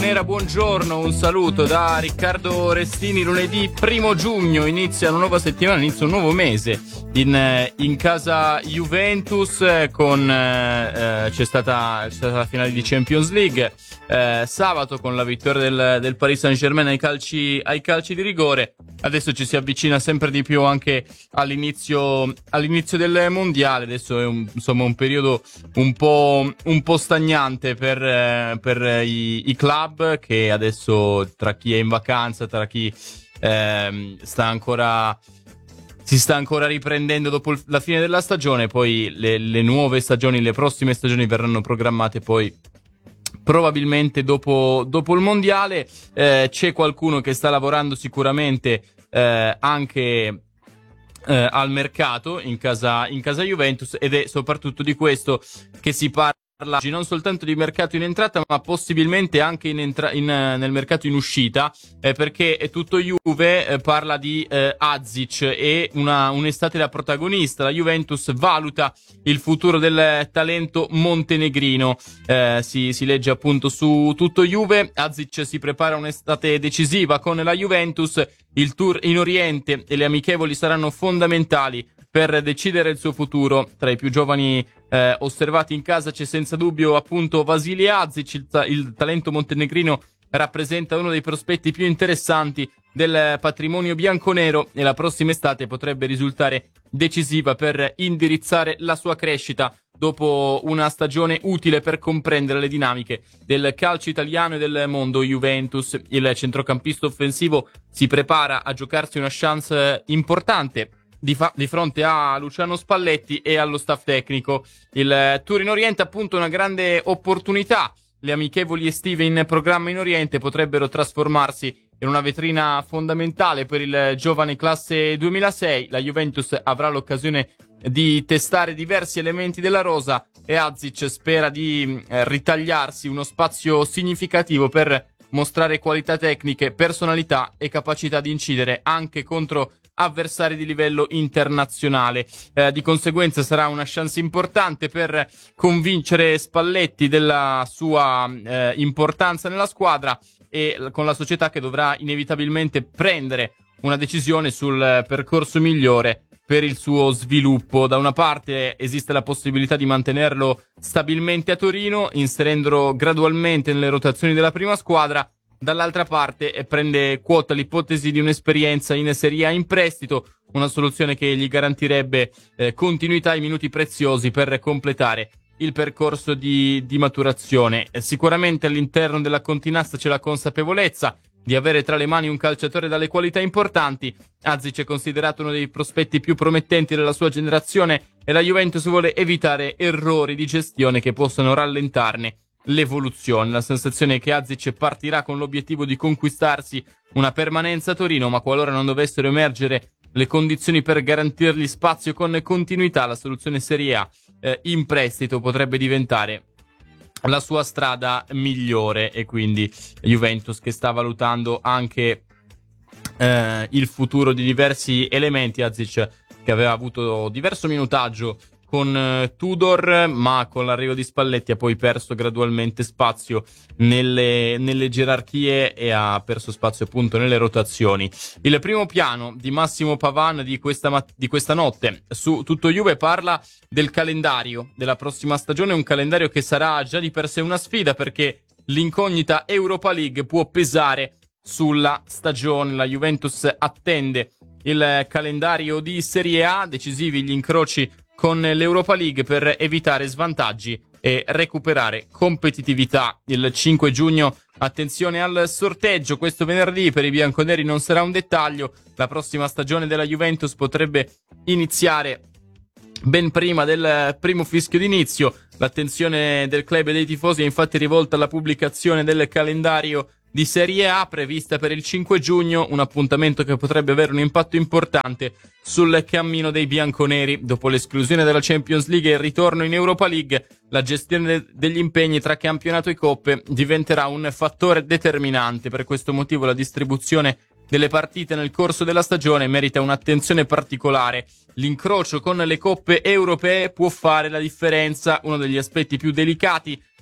Nera, buongiorno, un saluto da Riccardo Restini. Lunedì 1 giugno inizia una nuova settimana, inizia un nuovo mese in casa Juventus con c'è stata la finale di Champions League sabato con la vittoria del Paris Saint-Germain ai calci di rigore. Adesso ci si avvicina sempre di più anche all'inizio del mondiale. Adesso è un periodo un po' stagnante per i club, che adesso, tra chi è in vacanza, tra chi si sta ancora riprendendo dopo la fine della stagione, poi le nuove stagioni, le prossime stagioni verranno programmate poi probabilmente dopo il mondiale. C'è qualcuno che sta lavorando sicuramente anche al mercato in casa Juventus, ed è soprattutto di questo che si parla oggi, non soltanto di mercato in entrata ma possibilmente anche nel mercato in uscita, perché è tutto Juve parla di Azic e un'estate da protagonista. La Juventus valuta il futuro del talento montenegrino, si legge appunto su tutto Juve. Azic si prepara un'estate decisiva con la Juventus, il tour in Oriente e le amichevoli saranno fondamentali per decidere il suo futuro. Tra i più giovani osservati in casa c'è senza dubbio appunto Vasilij Azic. Il talento montenegrino rappresenta uno dei prospetti più interessanti del patrimonio bianconero e la prossima estate potrebbe risultare decisiva per indirizzare la sua crescita dopo una stagione utile per comprendere le dinamiche del calcio italiano e del mondo Juventus. Il centrocampista offensivo si prepara a giocarsi una chance importante di fronte a Luciano Spalletti e allo staff tecnico. Il tour in Oriente appunto una grande opportunità. Le amichevoli estive in programma in Oriente potrebbero trasformarsi in una vetrina fondamentale per il giovane classe 2006. La Juventus avrà l'occasione di testare diversi elementi della rosa e Azic spera di ritagliarsi uno spazio significativo per mostrare qualità tecniche, personalità e capacità di incidere anche contro avversari di livello internazionale. Di conseguenza sarà una chance importante per convincere Spalletti della sua importanza nella squadra e con la società che dovrà inevitabilmente prendere una decisione sul percorso migliore per il suo sviluppo. Da una parte esiste la possibilità di mantenerlo stabilmente a Torino, inserendolo gradualmente nelle rotazioni della prima squadra. Dall'altra parte prende quota l'ipotesi di un'esperienza in Serie A in prestito, una soluzione che gli garantirebbe continuità e minuti preziosi per completare il percorso di maturazione. Sicuramente all'interno della Continasta c'è la consapevolezza di avere tra le mani un calciatore dalle qualità importanti. Azic è considerato uno dei prospetti più promettenti della sua generazione e la Juventus vuole evitare errori di gestione che possano rallentarne l'evoluzione. La sensazione è che Azic partirà con l'obiettivo di conquistarsi una permanenza a Torino, ma qualora non dovessero emergere le condizioni per garantirgli spazio con continuità, la soluzione Serie A in prestito potrebbe diventare la sua strada migliore. E quindi Juventus che sta valutando anche il futuro di diversi elementi. Azic che aveva avuto diverso minutaggio con Tudor, ma con l'arrivo di Spalletti ha poi perso gradualmente spazio nelle gerarchie e ha perso spazio appunto nelle rotazioni. Il primo piano di Massimo Pavan di questa notte su Tutto Juve parla del calendario della prossima stagione, un calendario che sarà già di per sé una sfida perché l'incognita Europa League può pesare sulla stagione. La Juventus attende il calendario di Serie A, decisivi gli incroci con l'Europa League per evitare svantaggi e recuperare competitività. Il 5 giugno attenzione al sorteggio, questo venerdì per i bianconeri non sarà un dettaglio. La prossima stagione della Juventus potrebbe iniziare ben prima del primo fischio d'inizio. L'attenzione del club e dei tifosi è infatti rivolta alla pubblicazione del calendario di Serie A prevista per il 5 giugno, un appuntamento che potrebbe avere un impatto importante sul cammino dei bianconeri. Dopo l'esclusione dalla Champions League e il ritorno in Europa League, la gestione degli impegni tra campionato e coppe diventerà un fattore determinante. Per questo motivo la distribuzione delle partite nel corso della stagione merita un'attenzione particolare. L'incrocio con le coppe europee può fare la differenza. Uno degli aspetti più delicati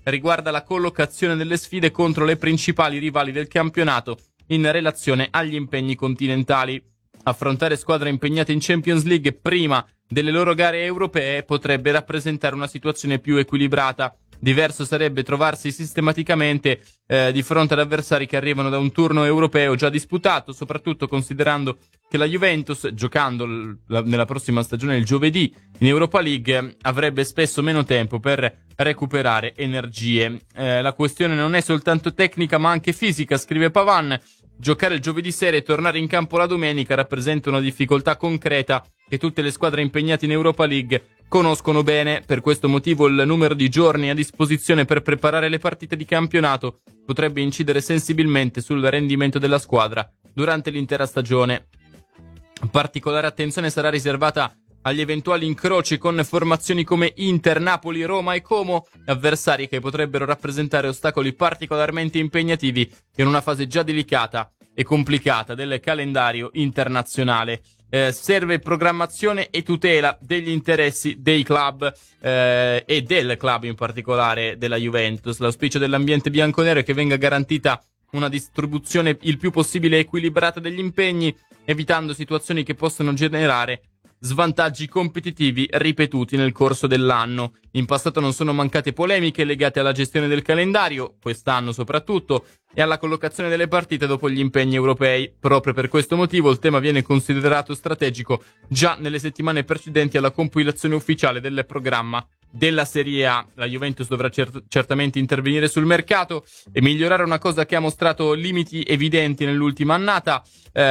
riguarda la collocazione delle sfide contro le principali rivali del campionato in relazione agli impegni continentali. Affrontare squadre impegnate in Champions League prima delle loro gare europee potrebbe rappresentare una situazione più equilibrata. Diverso sarebbe trovarsi sistematicamente di fronte ad avversari che arrivano da un turno europeo già disputato, soprattutto considerando che la Juventus, giocando nella prossima stagione il giovedì in Europa League, avrebbe spesso meno tempo per recuperare energie. La questione non è soltanto tecnica ma anche fisica, scrive Pavan. Giocare il giovedì sera e tornare in campo la domenica rappresenta una difficoltà concreta che tutte le squadre impegnate in Europa League conoscono bene. Per questo motivo il numero di giorni a disposizione per preparare le partite di campionato potrebbe incidere sensibilmente sul rendimento della squadra durante l'intera stagione. Particolare attenzione sarà riservata agli eventuali incroci con formazioni come Inter, Napoli, Roma e Como, avversari che potrebbero rappresentare ostacoli particolarmente impegnativi in una fase già delicata e complicata del calendario internazionale. Serve programmazione e tutela degli interessi dei club e del club in particolare della Juventus. L'auspicio dell'ambiente bianconero è che venga garantita una distribuzione il più possibile equilibrata degli impegni, evitando situazioni che possano generare svantaggi competitivi ripetuti nel corso dell'anno. In passato non sono mancate polemiche legate alla gestione del calendario, quest'anno soprattutto, e alla collocazione delle partite dopo gli impegni europei. Proprio per questo motivo il tema viene considerato strategico già nelle settimane precedenti alla compilazione ufficiale del programma della Serie A. La Juventus dovrà certamente intervenire sul mercato e migliorare una cosa che ha mostrato limiti evidenti nell'ultima annata.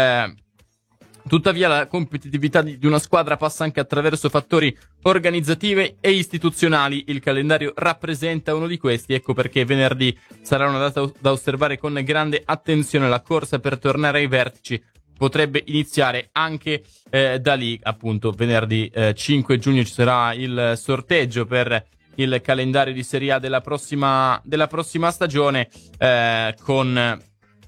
Tuttavia la competitività di una squadra passa anche attraverso fattori organizzativi e istituzionali. Il calendario rappresenta uno di questi, ecco perché venerdì sarà una data da osservare con grande attenzione. La corsa per tornare ai vertici potrebbe iniziare anche da lì, appunto venerdì 5 giugno ci sarà il sorteggio per il calendario di Serie A della prossima stagione con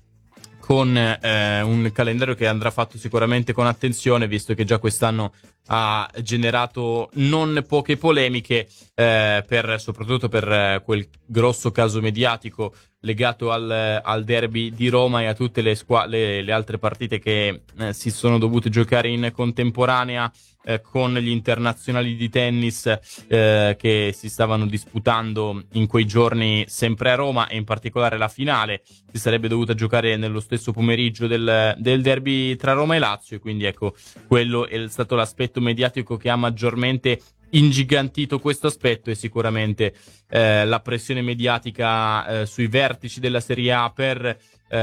un calendario che andrà fatto sicuramente con attenzione, visto che già quest'anno ha generato non poche polemiche, soprattutto per quel grosso caso mediatico legato al derby di Roma e a tutte le altre partite che si sono dovute giocare in contemporanea con gli internazionali di tennis che si stavano disputando in quei giorni sempre a Roma, e in particolare la finale si sarebbe dovuta giocare nello stesso pomeriggio del derby tra Roma e Lazio, e quindi ecco, quello è stato l'aspetto mediatico che ha maggiormente ingigantito questo aspetto, e sicuramente la pressione mediatica sui vertici della Serie A per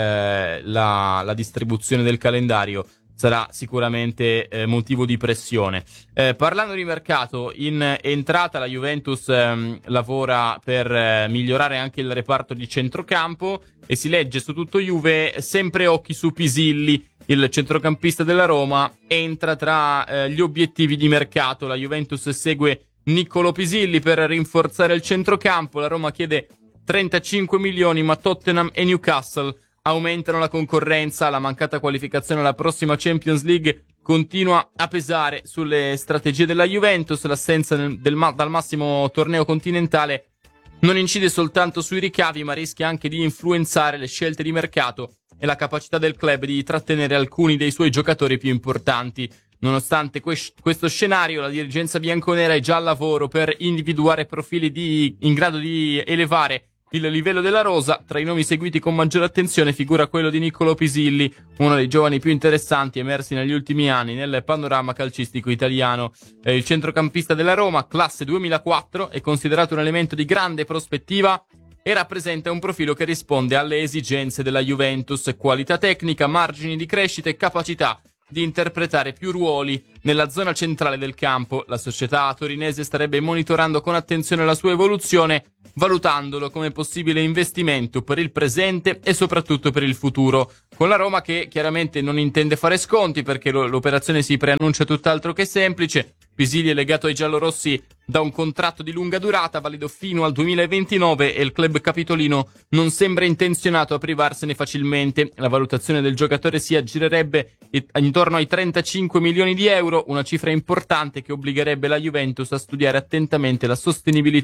la distribuzione del calendario sarà sicuramente motivo di pressione. Parlando di mercato, in entrata la Juventus lavora per migliorare anche il reparto di centrocampo, e si legge su Tutto Juve sempre occhi su Pisilli. Il centrocampista della Roma entra tra gli obiettivi di mercato. La Juventus segue Niccolò Pisilli per rinforzare il centrocampo. La Roma chiede 35 milioni, ma Tottenham e Newcastle aumentano la concorrenza. La mancata qualificazione alla prossima Champions League continua a pesare sulle strategie della Juventus. L'assenza dal massimo torneo continentale non incide soltanto sui ricavi, ma rischia anche di influenzare le scelte di mercato e la capacità del club di trattenere alcuni dei suoi giocatori più importanti. Nonostante questo scenario, la dirigenza bianconera è già al lavoro per individuare profili in grado di elevare il livello della rosa. Tra i nomi seguiti con maggiore attenzione figura quello di Niccolò Pisilli, uno dei giovani più interessanti emersi negli ultimi anni nel panorama calcistico italiano. Il centrocampista della Roma, classe 2004, è considerato un elemento di grande prospettiva e rappresenta un profilo che risponde alle esigenze della Juventus: qualità tecnica, margini di crescita e capacità di interpretare più ruoli nella zona centrale del campo. La società torinese starebbe monitorando con attenzione la sua evoluzione, valutandolo come possibile investimento per il presente e soprattutto per il futuro. Con la Roma che chiaramente non intende fare sconti, perché l'operazione si preannuncia tutt'altro che semplice. Pisilli è legato ai giallorossi da un contratto di lunga durata valido fino al 2029 e il club capitolino non sembra intenzionato a privarsene facilmente. La valutazione del giocatore si aggirerebbe intorno ai 35 milioni di euro, una cifra importante che obbligherebbe la Juventus a studiare attentamente la sostenibilità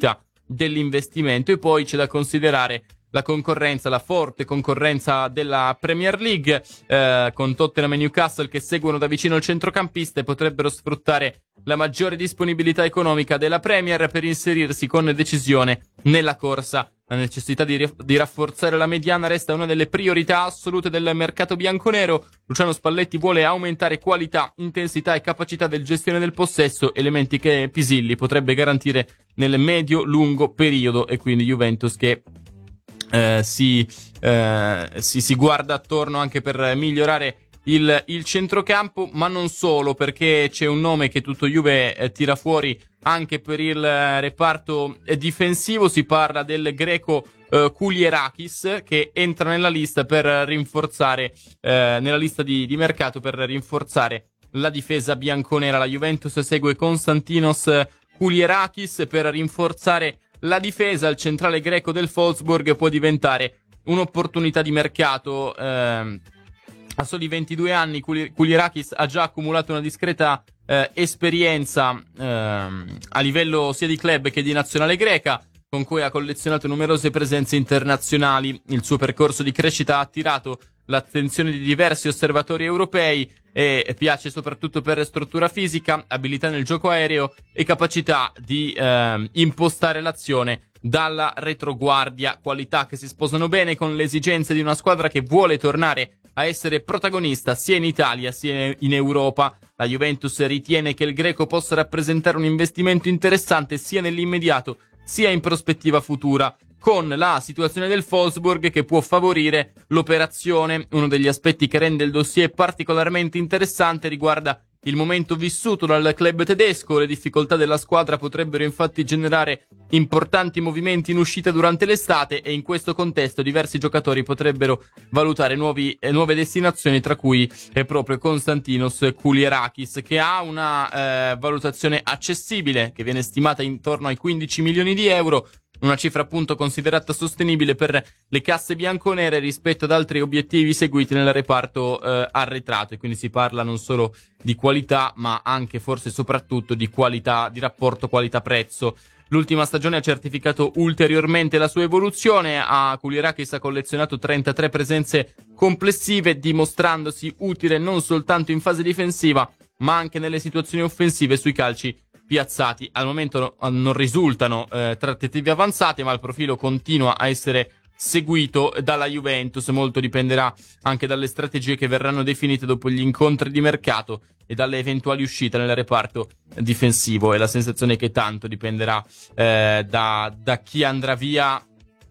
dell'investimento. E poi c'è da considerare la forte concorrenza della Premier League, con Tottenham e Newcastle che seguono da vicino il centrocampista e potrebbero sfruttare la maggiore disponibilità economica della Premier per inserirsi con decisione nella corsa. La necessità di rafforzare la mediana resta una delle priorità assolute del mercato bianconero. Luciano Spalletti vuole aumentare qualità, intensità e capacità del gestione del possesso, elementi che Pisilli potrebbe garantire nel medio-lungo periodo, e quindi Juventus che si guarda attorno anche per migliorare il centrocampo, ma non solo, perché c'è un nome che tutto Juve tira fuori anche per il reparto difensivo. Si parla del greco Kulierakis, che entra nella lista per rinforzare nella lista di mercato per rinforzare la difesa bianconera. La Juventus segue Konstantinos Kulierakis per rinforzare la difesa. Il centrale greco del Wolfsburg può diventare un'opportunità di mercato. A soli 22 anni Kulierakis ha già accumulato una discreta esperienza a livello sia di club che di nazionale greca, con cui ha collezionato numerose presenze internazionali. Il suo percorso di crescita ha attirato l'attenzione di diversi osservatori europei e piace soprattutto per struttura fisica, abilità nel gioco aereo e capacità di impostare l'azione dalla retroguardia, qualità che si sposano bene con le esigenze di una squadra che vuole tornare a essere protagonista sia in Italia sia in Europa. La Juventus ritiene che il greco possa rappresentare un investimento interessante sia nell'immediato sia in prospettiva futura, con la situazione del Wolfsburg che può favorire l'operazione. Uno degli aspetti che rende il dossier particolarmente interessante riguarda il momento vissuto dal club tedesco. Le difficoltà della squadra potrebbero infatti generare importanti movimenti in uscita durante l'estate, e in questo contesto diversi giocatori potrebbero valutare nuove destinazioni, tra cui è proprio Konstantinos Kulierakis, che ha una valutazione accessibile che viene stimata intorno ai 15 milioni di euro, una cifra appunto considerata sostenibile per le casse bianconere rispetto ad altri obiettivi seguiti nel reparto arretrato. E quindi si parla non solo di qualità, ma anche forse soprattutto di qualità, di rapporto qualità-prezzo. L'ultima stagione ha certificato ulteriormente la sua evoluzione. Kulierakis ha collezionato 33 presenze complessive, dimostrandosi utile non soltanto in fase difensiva, ma anche nelle situazioni offensive sui calci piazzati. Al momento non risultano trattative avanzate, ma il profilo continua a essere seguito dalla Juventus. Molto dipenderà anche dalle strategie che verranno definite dopo gli incontri di mercato e dalle eventuali uscite nel reparto difensivo, e la sensazione è che tanto dipenderà da chi andrà via,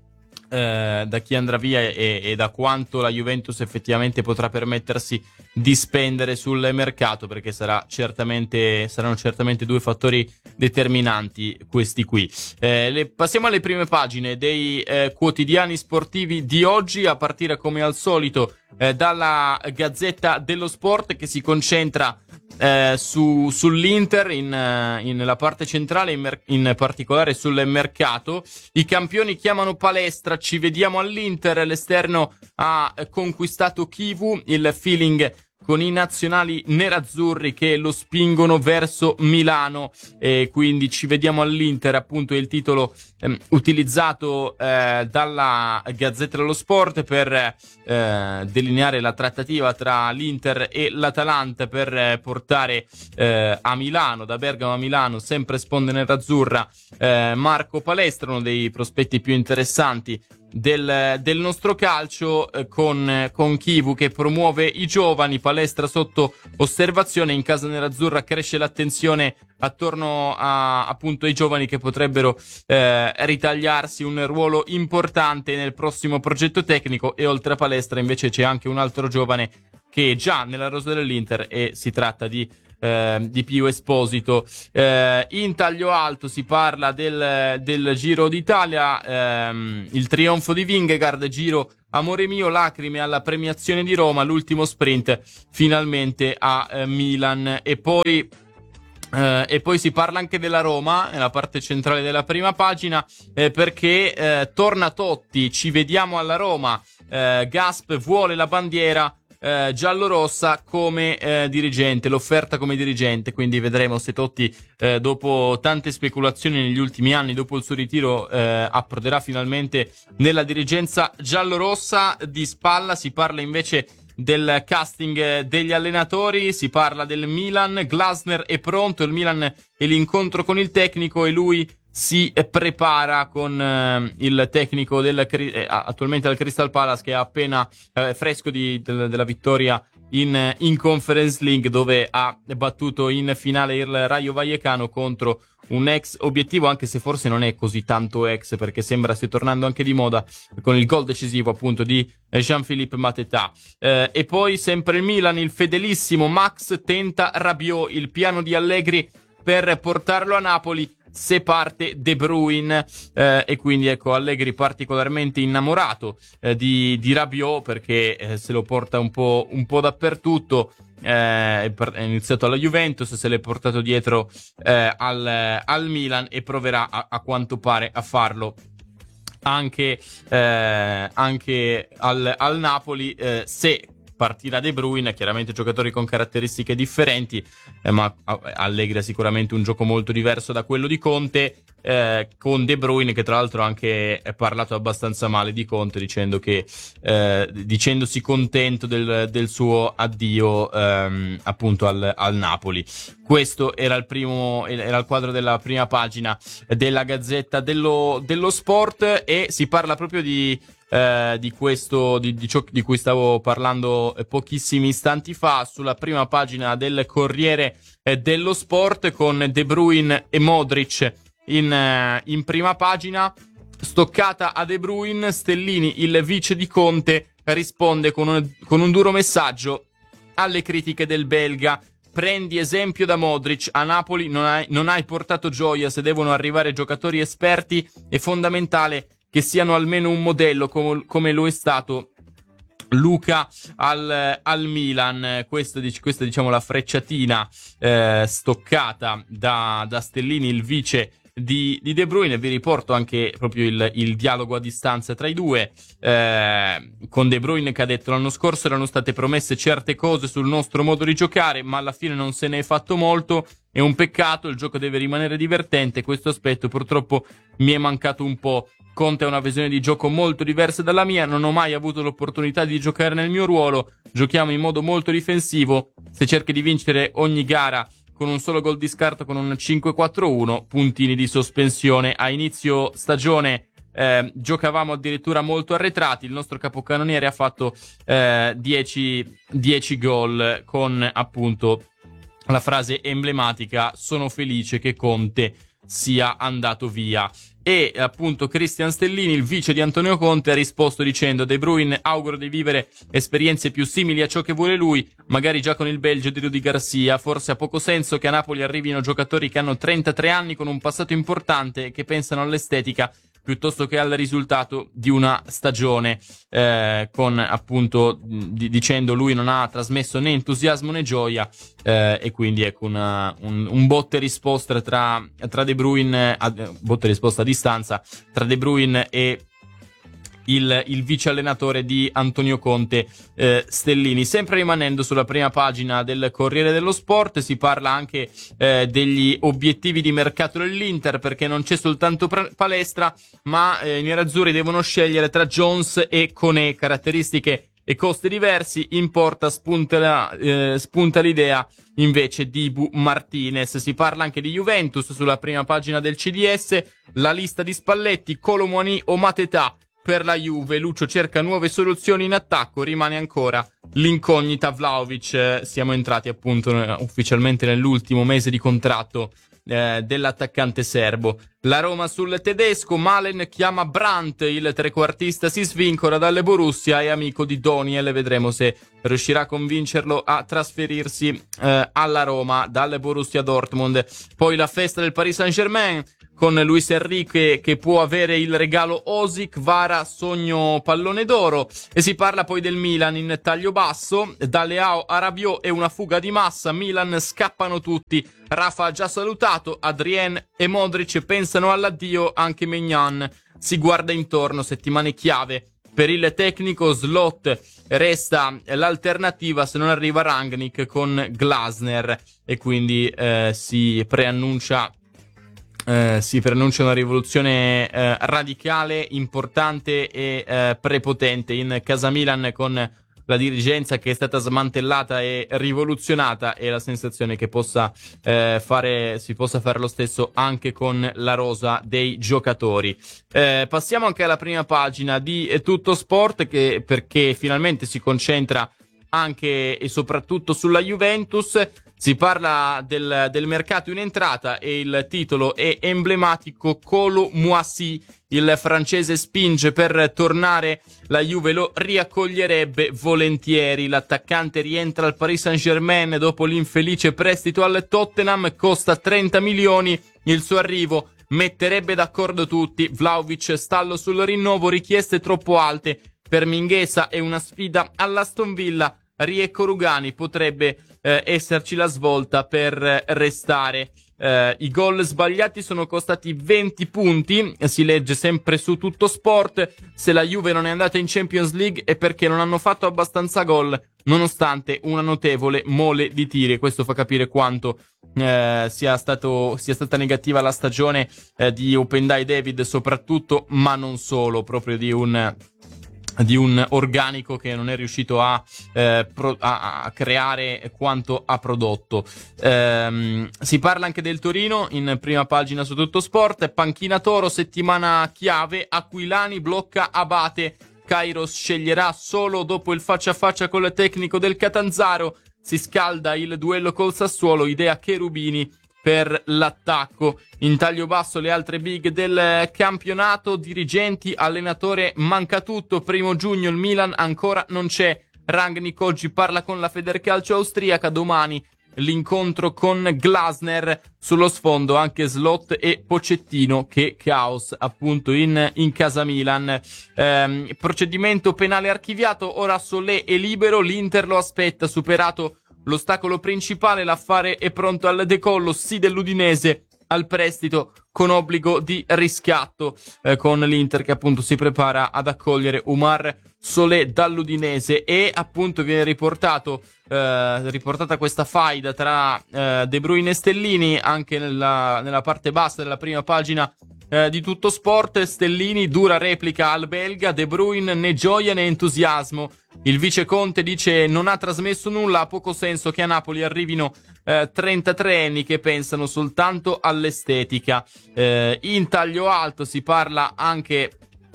e da quanto la Juventus effettivamente potrà permettersi di spendere sul mercato, perché saranno certamente due fattori determinanti questi qui. Passiamo alle prime pagine dei quotidiani sportivi di oggi, a partire come al solito dalla Gazzetta dello Sport, che si concentra sull'Inter nella parte centrale, in particolare sul mercato. I campioni chiamano palestra, ci vediamo all'Inter. L'esterno ha conquistato Chivu, il feeling con i nazionali nerazzurri che lo spingono verso Milano, e quindi ci vediamo all'Inter, appunto, è il titolo utilizzato dalla Gazzetta dello Sport per delineare la trattativa tra l'Inter e l'Atalanta per portare a Milano, da Bergamo a Milano, sempre sponda nerazzurra, Marco Palestra, uno dei prospetti più interessanti del nostro calcio, con Chivu che promuove i giovani. Palestra sotto osservazione. In casa nerazzurra cresce l'attenzione attorno appunto ai giovani che potrebbero ritagliarsi un ruolo importante nel prossimo progetto tecnico, e oltre a Palestra invece c'è anche un altro giovane che è già nella rosa dell'Inter, e si tratta di Pio Esposito. In taglio alto si parla del Giro d'Italia, il trionfo di Vingegaard, Giro amore mio, lacrime alla premiazione di Roma, l'ultimo sprint finalmente a Milan. E poi si parla anche della Roma nella parte centrale della prima pagina, perché torna Totti, ci vediamo alla Roma, Gasp vuole la bandiera giallorossa come dirigente, l'offerta come dirigente, quindi vedremo se Totti dopo tante speculazioni negli ultimi anni, dopo il suo ritiro, approderà finalmente nella dirigenza giallorossa. Di spalla si parla invece del casting degli allenatori, si parla del Milan. Glasner è pronto, il Milan è l'incontro con il tecnico e lui si prepara con il tecnico attualmente al Crystal Palace, che è appena fresco della vittoria in Conference League, dove ha battuto in finale il Rayo Vallecano contro un ex obiettivo, anche se forse non è così tanto ex, perché sembra stia tornando anche di moda con il gol decisivo appunto di Jean-Philippe Mateta. E poi sempre il Milan, il fedelissimo Max tenta Rabiot, il piano di Allegri per portarlo a Napoli se parte De Bruyne, e quindi ecco Allegri particolarmente innamorato di Rabiot, perché se lo porta un po' dappertutto. È iniziato alla Juventus, se l'è portato dietro al Milan e proverà a quanto pare a farlo anche al Napoli, se partirà De Bruyne. Chiaramente giocatori con caratteristiche differenti, ma Allegri ha sicuramente un gioco molto diverso da quello di Conte, con De Bruyne che tra l'altro ha anche parlato abbastanza male di Conte, dicendo che dicendosi contento del suo addio appunto al Napoli. Questo era il quadro della prima pagina della Gazzetta dello Sport, e si parla proprio di questo, di ciò di cui stavo parlando pochissimi istanti fa, sulla prima pagina del Corriere dello Sport, con De Bruyne e Modric in prima pagina. Stoccata a De Bruyne, Stellini, il vice di Conte, risponde con un duro messaggio alle critiche del belga. Prendi esempio da Modric, a Napoli non hai portato gioia. Se devono arrivare giocatori esperti è fondamentale che siano almeno un modello, come lo è stato Luca al Milan. Questa diciamo la frecciatina stoccata da Stellini, il vice di De Bruyne. Vi riporto anche proprio il dialogo a distanza tra i due, con De Bruyne che ha detto: l'anno scorso erano state promesse certe cose sul nostro modo di giocare, ma alla fine non se ne è fatto molto. È un peccato, il gioco deve rimanere divertente, questo aspetto purtroppo mi è mancato un po'. Conte ha una visione di gioco molto diversa dalla mia, non ho mai avuto l'opportunità di giocare nel mio ruolo, giochiamo in modo molto difensivo, se cerchi di vincere ogni gara con un solo gol di scarto con un 5-4-1, puntini di sospensione. A inizio stagione giocavamo addirittura molto arretrati, il nostro capocannoniere ha fatto 10 gol, con appunto la frase emblematica: sono felice che Conte sia andato via. E appunto Christian Stellini, il vice di Antonio Conte, ha risposto dicendo: De Bruyne auguro di vivere esperienze più simili a ciò che vuole lui, magari già con il Belgio di Rudi Garcia. Forse ha poco senso che a Napoli arrivino giocatori che hanno 33 anni con un passato importante e che pensano all'estetica piuttosto che al risultato di una stagione, con appunto dicendo lui non ha trasmesso né entusiasmo né gioia, e quindi ecco un botte risposta tra De Bruyne, botte risposta a distanza tra De Bruyne e il vice allenatore di Antonio Conte, Stellini. Sempre rimanendo sulla prima pagina del Corriere dello Sport, si parla anche degli obiettivi di mercato dell'Inter, perché non c'è soltanto palestra, ma i nerazzurri devono scegliere tra Jones e Koné, caratteristiche e costi diversi. In porta spunta l'idea invece di Dibu Martinez. Si parla anche di Juventus sulla prima pagina del CDS, la lista di Spalletti, Kolo Muani o Mateta per la Juve. Lucio cerca nuove soluzioni in attacco, rimane ancora l'incognita Vlahovic. Siamo entrati appunto ufficialmente nell'ultimo mese di contratto dell'attaccante serbo. La Roma sul tedesco, Malen chiama Brandt, il trequartista si svincola dalle Borussia, è amico di Doniel, vedremo se riuscirà a convincerlo a trasferirsi alla Roma dalle Borussia Dortmund. Poi la festa del Paris Saint-Germain, con Luis Enrique che può avere il regalo Osic, Vara sogno pallone d'oro. E si parla poi del Milan in taglio basso, da Leao a Rabiot e una fuga di massa. Milan scappano tutti, Rafa ha già salutato, Adrien e Modric pensano all'addio, anche Maignan si guarda intorno. Settimane chiave per il tecnico. Slot resta l'alternativa se non arriva Rangnick con Glasner, e quindi si preannuncia una rivoluzione radicale, importante e prepotente in casa Milan, con la dirigenza che è stata smantellata e rivoluzionata, e la sensazione che si possa fare lo stesso anche con la rosa dei giocatori. Passiamo anche alla prima pagina di Tutto Sport, perché finalmente si concentra anche e soprattutto sulla Juventus. Si parla del mercato in entrata e il titolo è emblematico: Kolo Muasi, il francese spinge per tornare, la Juve lo riaccoglierebbe volentieri. L'attaccante rientra al Paris Saint-Germain dopo l'infelice prestito al Tottenham, costa 30 milioni, il suo arrivo metterebbe d'accordo tutti. Vlahovic stallo sul rinnovo, richieste troppo alte per Mingueza e una sfida all'Aston Villa. Riecco Rugani, potrebbe esserci la svolta per restare. I gol sbagliati sono costati 20 punti, si legge sempre su Tutto Sport. Se la Juve non è andata in Champions League è perché non hanno fatto abbastanza gol, nonostante una notevole mole di tiri. Questo fa capire quanto sia stata negativa la stagione di Opendai David soprattutto, ma non solo, proprio di un organico che non è riuscito a creare quanto ha prodotto. Si parla anche del Torino in prima pagina su Tutto Sport. Panchina Toro, settimana chiave, Aquilani blocca Abate, Kairos sceglierà solo dopo il faccia a faccia col tecnico del Catanzaro, si scalda il duello col Sassuolo, idea Cherubini per l'attacco. In taglio basso le altre big del campionato, dirigenti, allenatore, manca tutto. 1 giugno il Milan ancora non c'è. Rangnick oggi parla con la Federcalcio austriaca, domani l'incontro con Glasner. Sullo sfondo anche Slot e Pochettino, che caos appunto in casa Milan. Procedimento penale archiviato, ora Solé è libero, l'Inter lo aspetta, superato l'ostacolo principale, l'affare è pronto al decollo, sì dell'Udinese al prestito con obbligo di riscatto, con l'Inter che appunto si prepara ad accogliere Oumar Solé dall'Udinese. E appunto viene riportata questa faida tra De Bruyne e Stellini anche nella parte bassa della prima pagina di Tutto Sport. Stellini, dura replica al belga, De Bruyne né gioia né entusiasmo. Il vice Conte dice non ha trasmesso nulla, ha poco senso che a Napoli arrivino 33enni che pensano soltanto all'estetica. In taglio alto si parla anche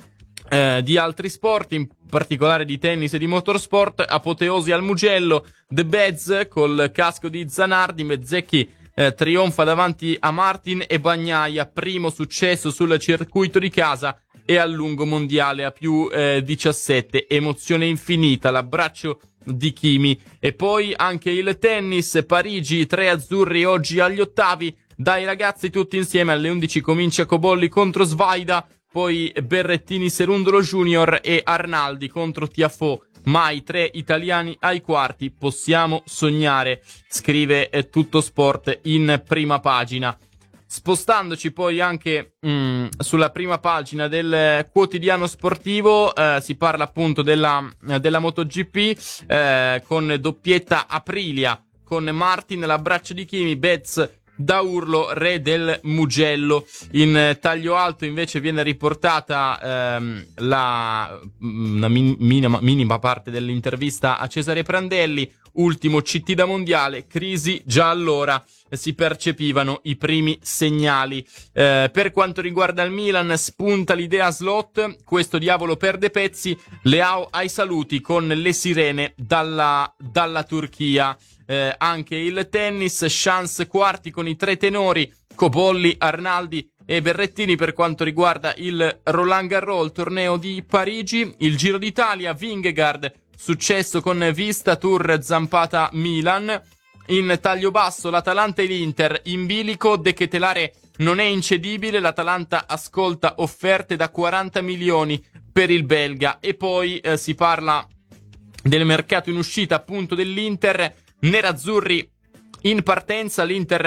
di altri sport, in particolare di tennis e di motorsport. Apoteosi al Mugello, The Bez col casco di Zanardi, Bezzecchi trionfa davanti a Martin e Bagnaia, primo successo sul circuito di casa e al lungo mondiale a più 17, emozione infinita, l'abbraccio di Kimi. E poi anche il tennis, Parigi, 3 azzurri oggi agli ottavi, dai ragazzi tutti insieme, alle 11 comincia Cobolli contro Svaida, poi Berrettini Serundolo Junior e Arnaldi contro Tiafoe. Mai 3 italiani ai quarti, possiamo sognare, scrive Tutto Sport in prima pagina. Spostandoci poi anche sulla prima pagina del quotidiano sportivo, si parla appunto della MotoGP, con doppietta Aprilia, con Martin, l'abbraccio di Kimi, Bez da urlo, re del Mugello. In taglio alto invece viene riportata una minima parte dell'intervista a Cesare Prandelli. Ultimo CT da mondiale, crisi già allora si percepivano i primi segnali. Per quanto riguarda il Milan, spunta l'idea Slot, questo diavolo perde pezzi, Leao ai saluti con le sirene dalla Turchia. Anche il tennis, chance quarti con i 3 tenori, Cobolli, Arnaldi e Berrettini. Per quanto riguarda il Roland Garros, torneo di Parigi, il Giro d'Italia, Vingegaard, successo con Vista, Tour, zampata Milan. In taglio basso l'Atalanta e l'Inter, in bilico, De Ketelare non è incedibile, l'Atalanta ascolta offerte da 40 milioni per il belga. E poi si parla del mercato in uscita appunto dell'Inter, nerazzurri in partenza, l'Inter